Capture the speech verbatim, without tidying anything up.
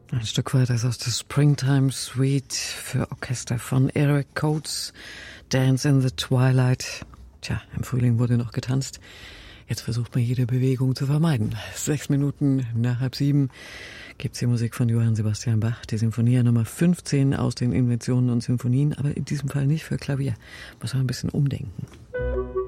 Ein Stück weiter ist aus der Springtime Suite für Orchester von Eric Coates, Dance in the Twilight. Tja, im Frühling wurde noch getanzt. Jetzt versucht man jede Bewegung zu vermeiden. Sechs Minuten nach halb sieben gibt's hier Musik von Johann Sebastian Bach, die Sinfonia Nummer fünfzehn aus den Inventionen und Sinfonien, aber in diesem Fall nicht für Klavier. Muss man ein bisschen umdenken.